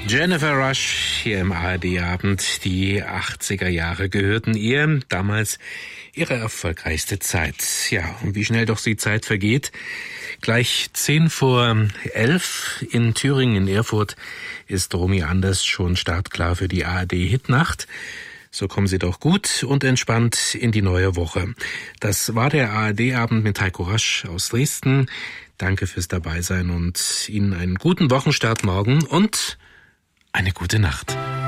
Jennifer Rush hier im ARD-Abend. Die 80er Jahre gehörten ihr, damals ihre erfolgreichste Zeit. Ja, und wie schnell doch die Zeit vergeht. Gleich 11:10 in Thüringen, in Erfurt, ist Romy Anders schon startklar für die ARD-Hitnacht. So kommen Sie doch gut und entspannt in die neue Woche. Das war der ARD-Abend mit Heiko Rasch aus Dresden. Danke fürs Dabeisein und Ihnen einen guten Wochenstart morgen und eine gute Nacht.